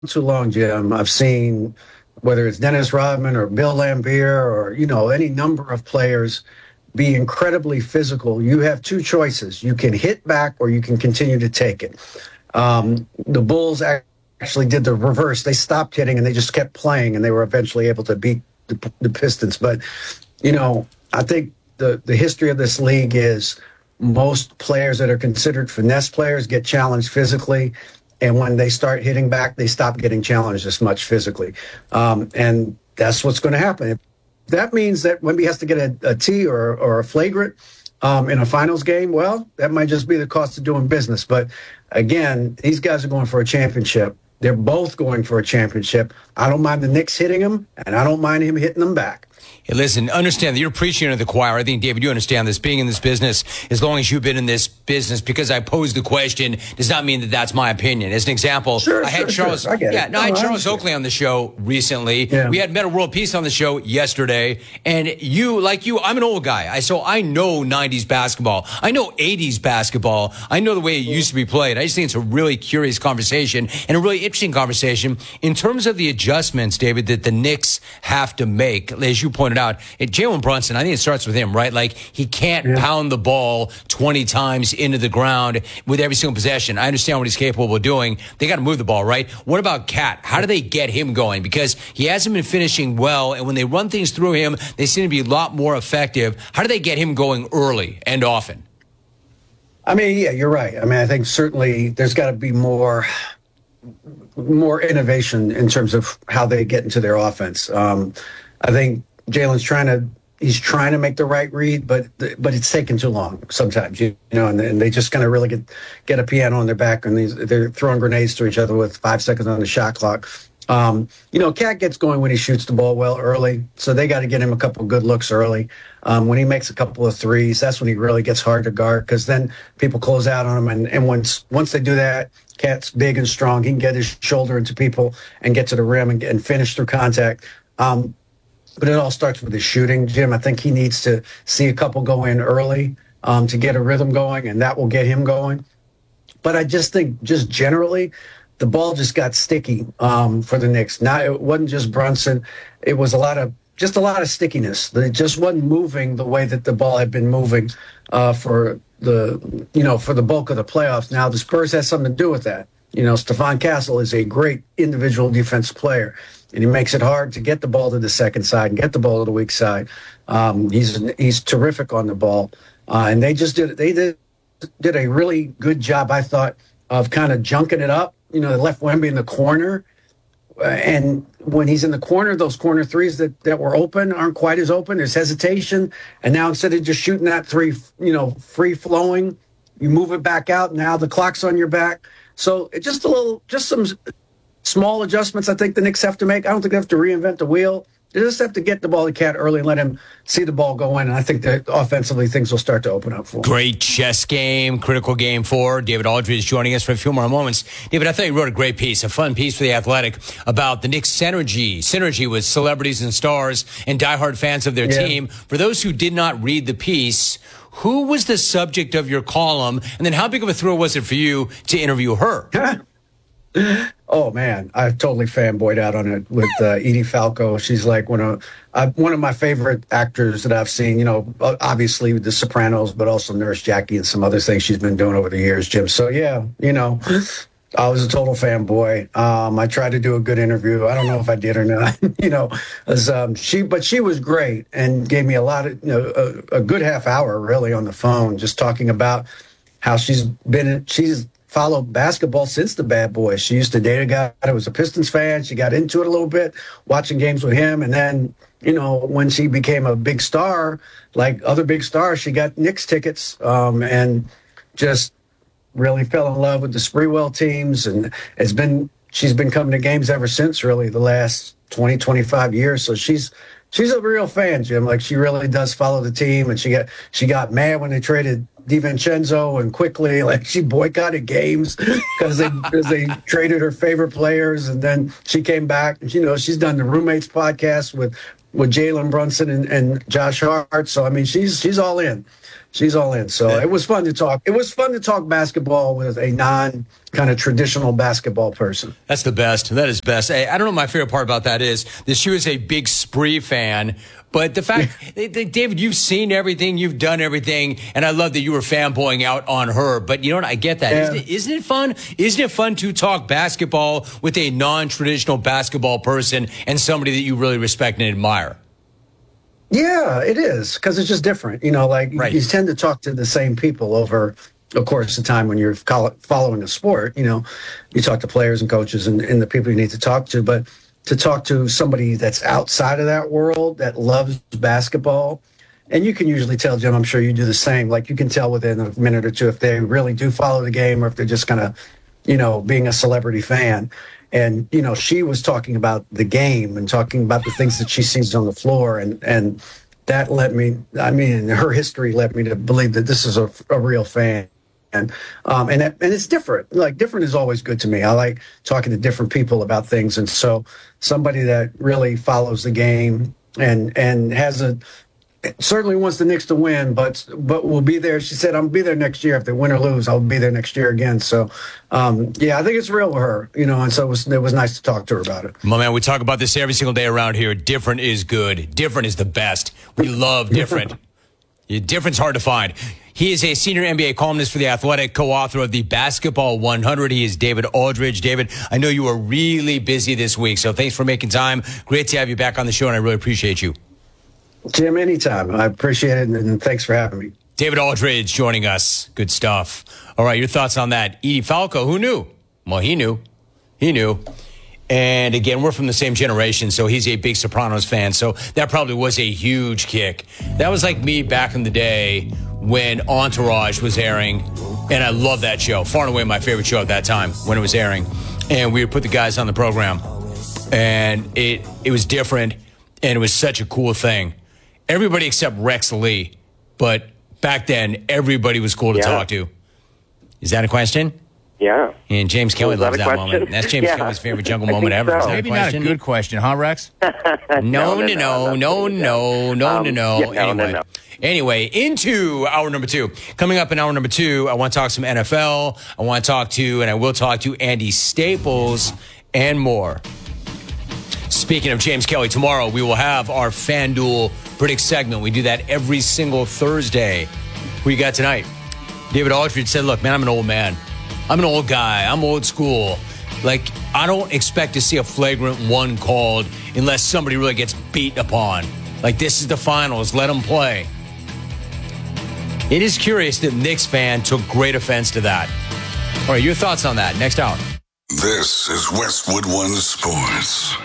too long, Jim. I've seen whether it's Dennis Rodman or Bill Laimbeer or, any number of players be incredibly physical. You have two choices. You can hit back or you can continue to take it. The Bulls actually did the reverse. They stopped hitting and they just kept playing, and they were eventually able to beat the Pistons. But, I think the history of this league is most players that are considered finesse players get challenged physically. And when they start hitting back, they stop getting challenged as much physically. And that's what's going to happen. If that means that Wemby has to get a T or a flagrant in a finals game, well, that might just be the cost of doing business. But again, these guys are going for a championship. They're both going for a championship. I don't mind the Knicks hitting him, and I don't mind him hitting them back. Hey, listen, understand that you're preaching to the choir. I think, David, you understand this. Being in this business, as long as you've been in this business, because I posed the question, does not mean that that's my opinion. As an example, I had Charles Oakley on the show recently. Yeah. We had Meta World Peace on the show yesterday. And I'm an old guy. So I know 90s basketball. I know 80s basketball. I know the way it used to be played. I just think it's a really curious conversation and a really interesting conversation in terms of the adjustments, David, that the Knicks have to make. As you pointed out, Jalen Brunson, I think it starts with him, right? Like, he can't pound the ball 20 times into the ground with every single possession. I understand what he's capable of doing. They got to move the ball, right? What about Cat? How do they get him going? Because he hasn't been finishing well, and when they run things through him, they seem to be a lot more effective. How do they get him going early and often? I mean, yeah, you're right. I mean, I think certainly there's got to be more innovation in terms of how they get into their offense. I think Jalen's trying to make the right read, but it's taking too long sometimes, and they just kind of really get a piano on their back, and they're throwing grenades to each other with 5 seconds on the shot clock. Cat gets going when he shoots the ball well early, so they got to get him a couple good looks early. When he makes a couple of threes, that's when he really gets hard to guard, because then people close out on him, and once they do that, Cat's big and strong. He can get his shoulder into people and get to the rim and finish through contact. But it all starts with his shooting, Jim. I think he needs to see a couple go in early to get a rhythm going, and that will get him going. But I just think, just generally, the ball just got sticky for the Knicks. It wasn't just Brunson; it was a lot of stickiness. It just wasn't moving the way that the ball had been moving for the bulk of the playoffs. Now the Spurs has something to do with that. Stephon Castle is a great individual defensive player, and he makes it hard to get the ball to the second side and get the ball to the weak side. He's terrific on the ball, and they did a really good job, I thought, of kind of junking it up. They left Wemby in the corner, and when he's in the corner, those corner threes that were open aren't quite as open. There's hesitation, and now instead of just shooting that three, free flowing, you move it back out. Now the clock's on your back. So just some small adjustments I think the Knicks have to make. I don't think they have to reinvent the wheel. They just have to get the ball to Cat early and let him see the ball go in. And I think that offensively things will start to open up for him. Great chess game, critical game 4. David Aldridge is joining us for a few more moments. David, I thought you wrote a great piece, a fun piece for The Athletic about the Knicks' synergy with celebrities and stars and diehard fans of their team. For those who did not read the piece, who was the subject of your column? And then how big of a thrill was it for you to interview her? Oh, man, I totally fanboyed out on it with Edie Falco. She's like one of my favorite actors that I've seen, obviously The Sopranos, but also Nurse Jackie and some other things she's been doing over the years, Jim. So, yeah, I was a total fanboy. I tried to do a good interview. I don't know if I did or not, but she was great and gave me a lot of, a good half hour really on the phone, just talking about how she's followed basketball since the Bad Boys. She used to date a guy that was a Pistons fan. She got into it a little bit, watching games with him. And then, when she became a big star, like other big stars, she got Knicks tickets and just really fell in love with the Sprewell teams. And she's been coming to games ever since, really, the last 20, 25 years. So she's a real fan, Jim. Like, she really does follow the team. And she got mad when they traded DiVincenzo and quickly, like, she boycotted games because they traded her favorite players. And then she came back and, she's done the Roommates podcast with Jalen Brunson and Josh Hart. So, I mean, she's all in. She's all in. So it was fun to talk. It was fun to talk basketball with a non kind of traditional basketball person. That's the best. That is best. Hey, I don't know what my favorite part about that is that she was a big Spree fan. But the fact, David, you've seen everything, you've done everything, and I love that you were fanboying out on her. But you know what? I get that. Yeah. Isn't it fun? Isn't it fun to talk basketball with a non-traditional basketball person and somebody that you really respect and admire? Yeah, it is, because it's just different. You know, like right. You tend to talk to the same people over, of course, the time when you're following a sport. You know, you talk to players and coaches and the people you need to talk to. But to talk to somebody that's outside of that world that loves basketball, and you can usually tell, Jim, I'm sure you do the same. Like you can tell within a minute or two if they really do follow the game or if they're just kind of, you know, being a celebrity fan. And, you know, she was talking about the game and talking about the things that she sees on the floor. And that led me, I mean, her history led me to believe that this is a real fan. And it's different. Like, different is always good to me. I like talking to different people about things. And so somebody that really follows the game and has certainly wants the Knicks to win, but we'll be there. She said, I'll be there next year. If they win or lose, I'll be there next year again. So, yeah, I think it's real with her, you know, and so it was nice to talk to her about it. My man, we talk about this every single day around here. Different is good. Different is the best. We love different. Different's hard to find. He is a senior NBA columnist for The Athletic, co-author of the Basketball 100. He is David Aldridge. David, I know you are really busy this week, so thanks for making time. Great to have you back on the show, and I really appreciate you. Jim, anytime. I appreciate it, and thanks for having me. David Aldridge joining us. Good stuff. All right, your thoughts on that. Edie Falco, who knew? Well, he knew. He knew. And again, we're from the same generation, so he's a big Sopranos fan, so that probably was a huge kick. That was like me back in the day when Entourage was airing, and I love that show. Far and away my favorite show at that time when it was airing. And we would put the guys on the program, and it was different, and it was such a cool thing. Everybody except Rex Lee, but back then, everybody was cool to talk to. Is that a question? Yeah. And James Kelly loves that moment. That's James Kelly's favorite jungle moment ever. So. Is that Maybe not a good question, huh, Rex? No. Anyway, into hour number 2. Coming up in hour number 2, I want to talk some NFL. I want to talk to, and I will talk to Andy Staples and more. Speaking of James Kelly, tomorrow we will have our FanDuel Predict segment. We do that every single Thursday. Who you got tonight? David Aldridge said, look, man, I'm an old man. I'm an old guy. I'm old school. Like, I don't expect to see a flagrant one called unless somebody really gets beat upon. Like, this is the finals. Let them play. It is curious that Knicks fan took great offense to that. All right, your thoughts on that next hour. This is Westwood One Sports.